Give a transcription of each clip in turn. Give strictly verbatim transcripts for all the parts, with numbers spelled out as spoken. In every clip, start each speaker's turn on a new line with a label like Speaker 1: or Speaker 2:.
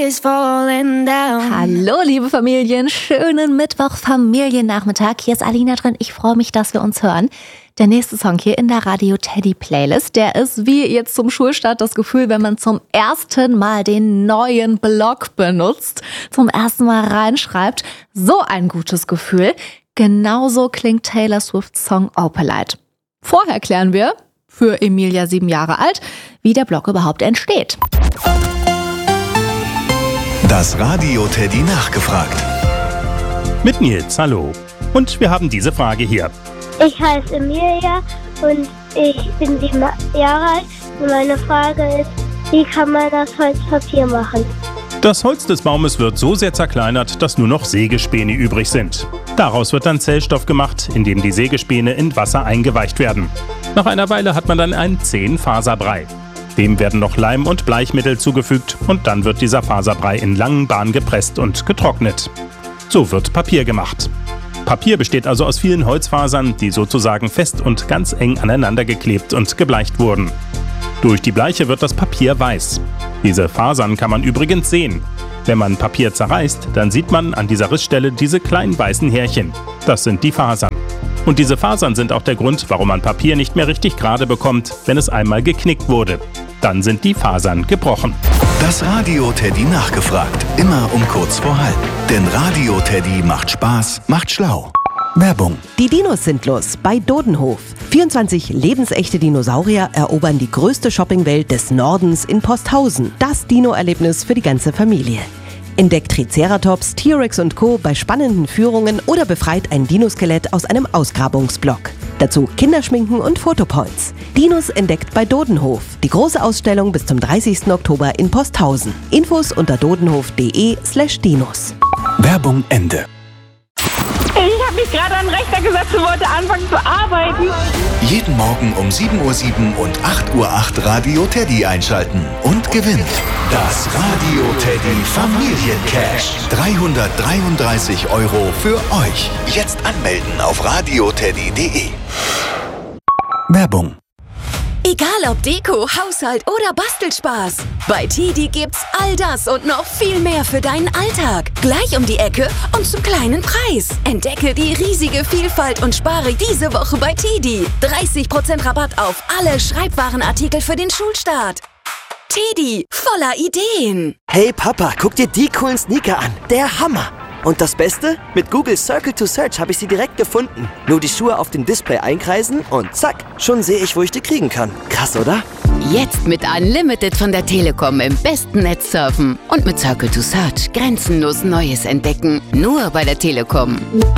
Speaker 1: is falling down.
Speaker 2: Hallo liebe Familien, schönen Mittwoch Familiennachmittag. Hier ist Alina drin. Ich freue mich, dass wir uns hören. Der nächste Song hier in der Radio Teddy Playlist, der ist wie jetzt zum Schulstart das Gefühl, wenn man zum ersten Mal den neuen Blog benutzt, zum ersten Mal reinschreibt. So ein gutes Gefühl. Genauso klingt Taylor Swifts Song Opalite. Vorher klären wir, für Emilia sieben Jahre alt, wie der Blog überhaupt entsteht.
Speaker 3: Das Radio Teddy nachgefragt.
Speaker 4: Mit Nils, hallo. Und wir haben diese Frage hier.
Speaker 5: Ich heiße Emilia und ich bin sieben Jahre alt. Und meine Frage ist, wie kann man das Holzpapier machen?
Speaker 4: Das Holz des Baumes wird so sehr zerkleinert, dass nur noch Sägespäne übrig sind. Daraus wird dann Zellstoff gemacht, in dem die Sägespäne in Wasser eingeweicht werden. Nach einer Weile hat man dann einen zähen Faserbrei. Dem werden noch Leim und Bleichmittel zugefügt und dann wird dieser Faserbrei in langen Bahnen gepresst und getrocknet. So wird Papier gemacht. Papier besteht also aus vielen Holzfasern, die sozusagen fest und ganz eng aneinander geklebt und gebleicht wurden. Durch die Bleiche wird das Papier weiß. Diese Fasern kann man übrigens sehen. Wenn man Papier zerreißt, dann sieht man an dieser Rissstelle diese kleinen weißen Härchen. Das sind die Fasern. Und diese Fasern sind auch der Grund, warum man Papier nicht mehr richtig gerade bekommt, wenn es einmal geknickt wurde. Dann sind die Fasern gebrochen.
Speaker 3: Das Radio Teddy nachgefragt. Immer um kurz vor halb. Denn Radio Teddy macht Spaß, macht schlau. Werbung.
Speaker 6: Die Dinos sind los bei Dodenhof. vierundzwanzig lebensechte Dinosaurier erobern die größte Shoppingwelt des Nordens in Posthausen. Das Dino-Erlebnis für die ganze Familie. Entdeckt Triceratops, T-Rex und Co. bei spannenden Führungen oder befreit ein Dinoskelett aus einem Ausgrabungsblock. Dazu Kinderschminken und Fotopoints. Dinos entdeckt bei Dodenhof. Die große Ausstellung bis zum dreißigsten Oktober in Posthausen. Infos unter dodenhof.de slash dinos.
Speaker 3: Werbung Ende.
Speaker 7: Ich habe mich gerade an den Rechner gesetzt und wollte anfangen zu arbeiten.
Speaker 3: Jeden Morgen um sieben Uhr sieben und acht Uhr acht Radio Teddy einschalten und gewinnt das Radio Teddy Familiencash. dreihundertdreiunddreißig Euro für euch. Jetzt anmelden auf radioteddy punkt de. Werbung.
Speaker 8: Egal ob Deko, Haushalt oder Bastelspaß. Bei Teddy gibt's all das und noch viel mehr für deinen Alltag. Gleich um die Ecke und zum kleinen Preis. Entdecke die riesige Vielfalt und spare diese Woche bei Teddy. dreißig Prozent Rabatt auf alle Schreibwarenartikel für den Schulstart. Teddy, voller Ideen.
Speaker 9: Hey Papa, guck dir die coolen Sneaker an. Der Hammer. Und das Beste? Mit Google Circle to Search habe ich sie direkt gefunden. Nur die Schuhe auf dem Display einkreisen und zack, schon sehe ich, wo ich die kriegen kann. Krass, oder?
Speaker 10: Jetzt mit Unlimited von der Telekom im besten Netz surfen. Und mit Circle to Search grenzenlos Neues entdecken. Nur bei der Telekom.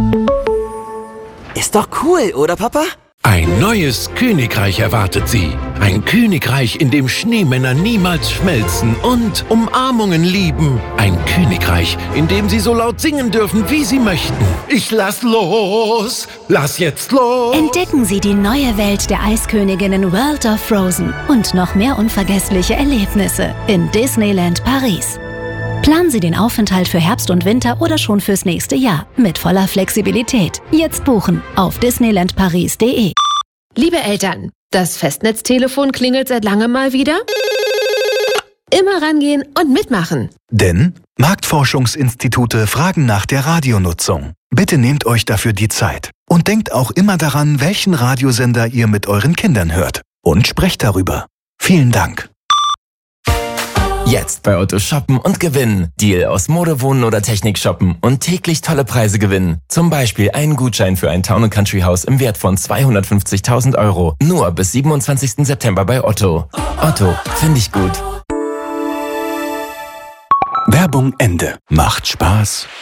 Speaker 9: Ist doch cool, oder Papa?
Speaker 11: Ein neues Königreich erwartet Sie. Ein Königreich, in dem Schneemänner niemals schmelzen und Umarmungen lieben. Ein Königreich, in dem Sie so laut singen dürfen, wie Sie möchten. Ich lass los, lass jetzt los.
Speaker 12: Entdecken Sie die neue Welt der Eisköniginnen World of Frozen und noch mehr unvergessliche Erlebnisse in Disneyland Paris. Planen Sie den Aufenthalt für Herbst und Winter oder schon fürs nächste Jahr mit voller Flexibilität. Jetzt buchen auf disneyland paris punkt de.
Speaker 13: Liebe Eltern, das Festnetztelefon klingelt seit langem mal wieder. Immer rangehen und mitmachen.
Speaker 3: Denn Marktforschungsinstitute fragen nach der Radionutzung. Bitte nehmt euch dafür die Zeit. Und denkt auch immer daran, welchen Radiosender ihr mit euren Kindern hört. Und sprecht darüber. Vielen Dank.
Speaker 14: Jetzt bei Otto shoppen und gewinnen. Deal aus Mode, Wohnen oder Technik shoppen und täglich tolle Preise gewinnen. Zum Beispiel einen Gutschein für ein Town and Country Haus im Wert von zweihundertfünfzigtausend Euro. Nur bis siebenundzwanzigsten September bei Otto. Otto, finde ich gut.
Speaker 3: Werbung Ende. Macht Spaß,